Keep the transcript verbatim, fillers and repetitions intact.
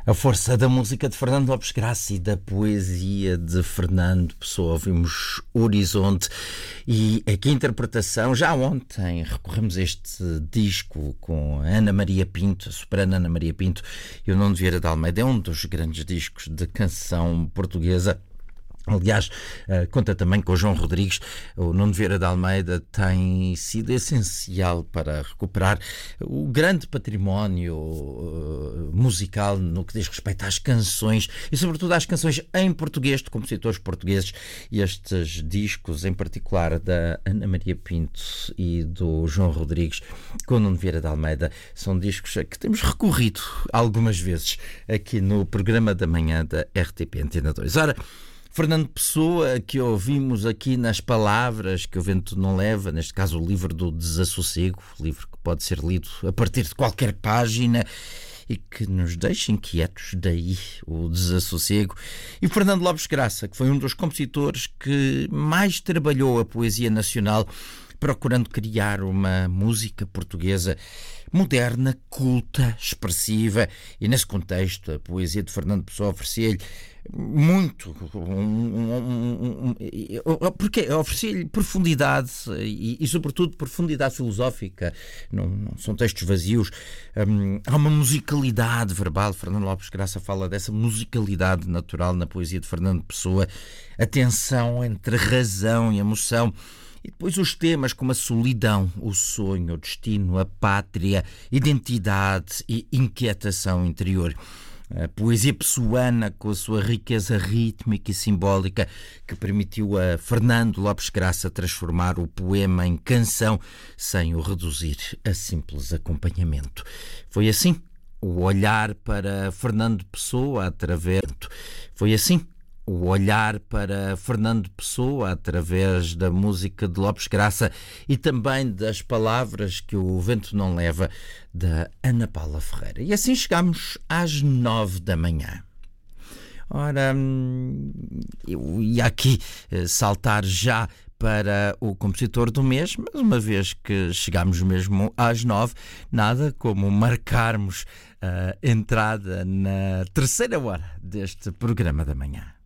A força da música de Fernando Lopes Graça e da poesia de Fernando Pessoa. Ouvimos Horizonte e aqui a interpretação. Já ontem recorremos a este disco com a Ana Maria Pinto, a soprano Ana Maria Pinto e o Nuno Vieira de Almeida. É um dos grandes discos de canção portuguesa. Aliás, uh, conta também com o João Rodrigues. O Nuno Vieira de Almeida tem sido essencial para recuperar o grande património uh, musical no que diz respeito às canções e sobretudo às canções em português de compositores portugueses. E estes discos, em particular da Ana Maria Pinto e do João Rodrigues com o Nuno Vieira de Almeida, são discos a que temos recorrido algumas vezes aqui no programa da manhã da R T P Antena dois. Ora, Fernando Pessoa, que ouvimos aqui nas palavras que o vento não leva, neste caso o livro do Desassossego, livro que pode ser lido a partir de qualquer página e que nos deixa inquietos, daí o desassossego. E Fernando Lopes Graça, que foi um dos compositores que mais trabalhou a poesia nacional, procurando criar uma música portuguesa moderna, culta, expressiva, e nesse contexto a poesia de Fernando Pessoa oferecia-lhe muito, um, um, um, um, porque oferecia-lhe profundidade e, e sobretudo profundidade filosófica. Não, não são textos vazios. Um, há uma musicalidade verbal. Fernando Lopes Graça fala dessa musicalidade natural na poesia de Fernando Pessoa, a tensão entre razão e emoção. E depois os temas como a solidão, o sonho, o destino, a pátria, identidade e inquietação interior. A poesia pessoana, com a sua riqueza rítmica e simbólica, que permitiu a Fernando Lopes Graça transformar o poema em canção sem o reduzir a simples acompanhamento. Foi assim o olhar para Fernando Pessoa através... Foi assim o olhar para Fernando Pessoa através da música de Lopes Graça e também das palavras que o vento não leva, da Ana Paula Ferreira. E assim chegamos às nove da manhã. Ora, eu ia aqui saltar já para o compositor do mês, mas uma vez que chegamos mesmo às nove, nada como marcarmos a entrada na terceira hora deste programa da manhã.